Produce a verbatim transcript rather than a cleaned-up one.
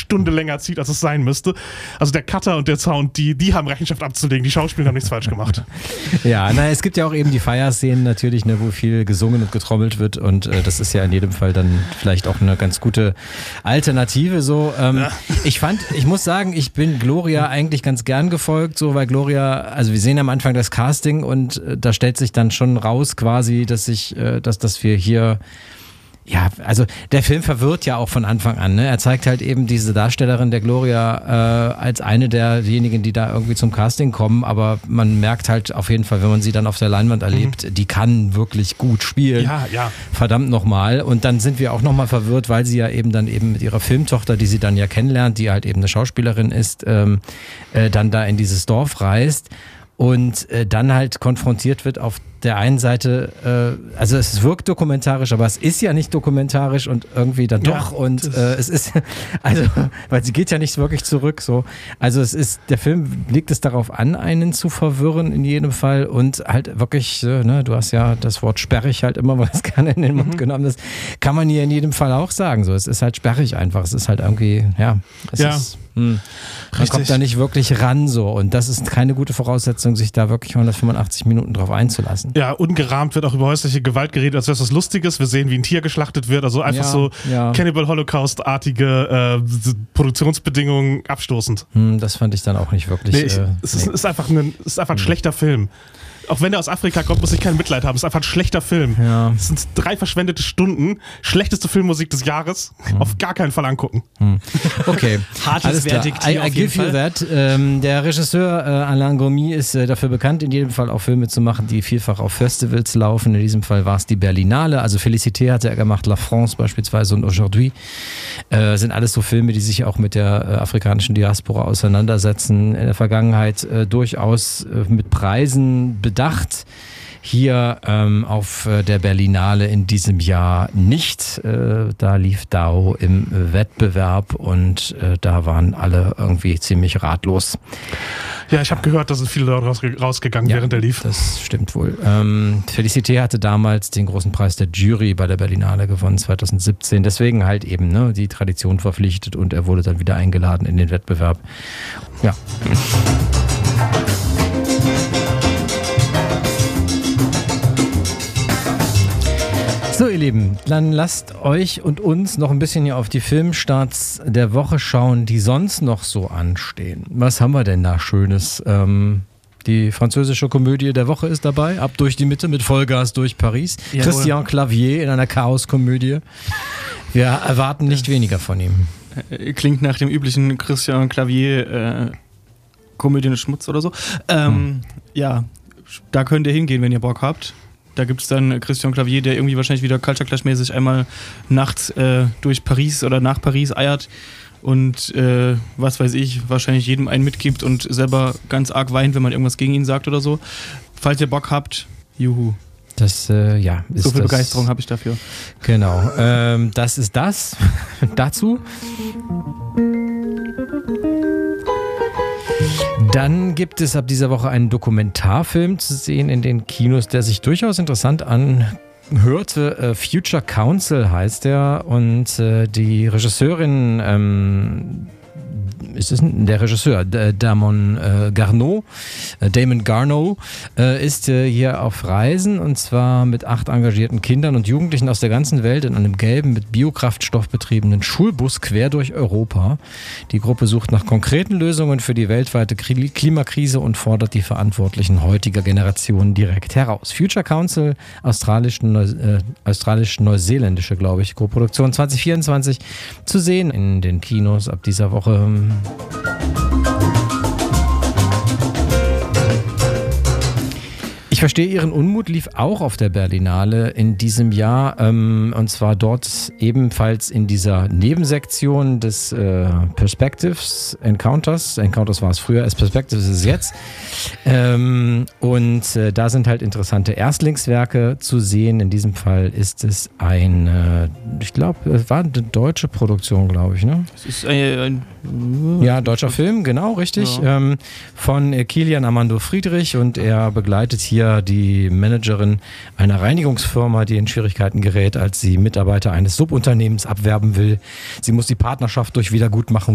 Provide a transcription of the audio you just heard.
Stunde länger zieht, als es sein müsste. Also der Cutter und der Sound, die, die haben Rechenschaft abzulegen. Die Schauspieler haben nichts falsch gemacht. Ja, na, es gibt ja auch eben die Feierszenen natürlich, ne, wo viel gesungen und getrommelt wird und äh, das ist ja in jedem Fall dann vielleicht auch eine ganz gute Alternative so. Ähm, ja. Ich fand, ich muss sagen, ich bin Gloria eigentlich ganz gern gefolgt, so, weil Gloria, also wir sehen am Anfang das Casting und äh, da stellt sich dann schon raus quasi, dass ich, äh, dass, dass wir hier ja, also der Film verwirrt ja auch von Anfang an. Ne? Er zeigt halt eben diese Darstellerin der Gloria äh, als eine derjenigen, die da irgendwie zum Casting kommen, aber man merkt halt auf jeden Fall, wenn man sie dann auf der Leinwand erlebt, mhm. die kann wirklich gut spielen. Ja, ja. Verdammt nochmal. Und dann sind wir auch nochmal verwirrt, weil sie ja eben dann eben mit ihrer Filmtochter, die sie dann ja kennenlernt, die halt eben eine Schauspielerin ist, ähm, äh, dann da in dieses Dorf reist. Und äh, dann halt konfrontiert wird auf der einen Seite, äh, also es wirkt dokumentarisch, aber es ist ja nicht dokumentarisch und irgendwie dann doch ja, und äh, es ist, also, weil sie geht ja nicht wirklich zurück, so. Also es ist, der Film legt es darauf an, einen zu verwirren in jedem Fall und halt wirklich, äh, ne, du hast ja das Wort sperrig halt immer, weil es gerne in den Mund mhm. genommen ist, kann man hier in jedem Fall auch sagen, so. Es ist halt sperrig einfach, es ist halt irgendwie, ja, es ja. ist, hm. Man kommt da nicht wirklich ran, so. Und das ist keine gute Voraussetzung, sich da wirklich hundertfünfundachtzig Minuten drauf einzulassen. Ja, ungerahmt wird auch über häusliche Gewalt geredet, als wäre es was Lustiges. Wir sehen, wie ein Tier geschlachtet wird. Also einfach ja, so ja. Cannibal Holocaust-artige äh, Produktionsbedingungen abstoßend. Hm, das fand ich dann auch nicht wirklich. Nee, ich, äh, es ist, nee. ist einfach ein, ist einfach ein hm. schlechter Film. Auch wenn der aus Afrika kommt, muss ich kein Mitleid haben. Es ist einfach ein schlechter Film. Ja. Es sind drei verschwendete Stunden. Schlechteste Filmmusik des Jahres. Hm. Auf gar keinen Fall angucken. Hm. Okay. Hartes Verdikt. I, I give you that. Ähm, der Regisseur äh, Alain Gomi ist äh, dafür bekannt, in jedem Fall auch Filme zu machen, die vielfach auf Festivals laufen. In diesem Fall war es die Berlinale. Also Félicité hatte er gemacht, La France beispielsweise und Aujourd'hui. Äh, sind alles so Filme, die sich auch mit der äh, afrikanischen Diaspora auseinandersetzen. In der Vergangenheit äh, durchaus äh, mit Preisen bedacht. Hier ähm, auf äh, der Berlinale in diesem Jahr nicht. Äh, da lief Dao im Wettbewerb und äh, da waren alle irgendwie ziemlich ratlos. Ja, ich habe gehört, da sind viele Leute rausge- rausgegangen, ja, während er lief. Das stimmt wohl. Ähm, Félicité hatte damals den großen Preis der Jury bei der Berlinale gewonnen, zwanzig siebzehn. Deswegen halt eben ne, die Tradition verpflichtet und er wurde dann wieder eingeladen in den Wettbewerb. Ja. So ihr Lieben, dann lasst euch und uns noch ein bisschen hier auf die Filmstarts der Woche schauen, die sonst noch so anstehen. Was haben wir denn da Schönes? Ähm, die französische Komödie der Woche ist dabei, Ab durch die Mitte mit Vollgas durch Paris. Jawohl. Christian Clavier in einer Chaos-Komödie. Wir erwarten nicht weniger von ihm. Klingt nach dem üblichen Christian Clavier äh, Komödien Schmutz oder so. Ähm, hm. Ja, da könnt ihr hingehen, wenn ihr Bock habt. Da gibt es dann Christian Clavier, der irgendwie wahrscheinlich wieder Culture Clash-mäßig einmal nachts äh, durch Paris oder nach Paris eiert und äh, was weiß ich, wahrscheinlich jedem einen mitgibt und selber ganz arg weint, wenn man irgendwas gegen ihn sagt oder so. Falls ihr Bock habt, juhu. Das, äh, ja. Ist so viel das, Begeisterung habe ich dafür. Genau. Ähm, das ist das. Dazu. Dann gibt es ab dieser Woche einen Dokumentarfilm zu sehen in den Kinos, der sich durchaus interessant anhörte. Äh, Future Council heißt er und äh, die Regisseurin, ähm, ist es der Regisseur, Damon äh, Garneau, äh, Damon Garneau, äh, ist äh, hier auf Reisen und zwar mit acht engagierten Kindern und Jugendlichen aus der ganzen Welt in einem gelben, mit Biokraftstoff betriebenen Schulbus quer durch Europa. Die Gruppe sucht nach konkreten Lösungen für die weltweite Kri- Klimakrise und fordert die Verantwortlichen heutiger Generationen direkt heraus. Future Council, australisch-neuseeländische, äh, australisch-neuseeländische, glaube ich, Koproduktion zwanzig vierundzwanzig zu sehen in den Kinos ab dieser Woche. Ich verstehe Ihren Unmut lief auch auf der Berlinale in diesem Jahr ähm, und zwar dort ebenfalls in dieser Nebensektion des äh, Perspectives Encounters. Encounters war es früher, als Perspectives ist es jetzt. Ähm, und äh, da sind halt interessante Erstlingswerke zu sehen. In diesem Fall ist es ein, äh, ich glaube, es war eine deutsche Produktion, glaube ich, ne? Es ist ein, ein ja, deutscher Film, genau, richtig. Ja. Ähm, von äh, Kilian Armando Friedrich und er begleitet hier die Managerin einer Reinigungsfirma, die in Schwierigkeiten gerät, als sie Mitarbeiter eines Subunternehmens abwerben will. Sie muss die Partnerschaft durch Wiedergutmachung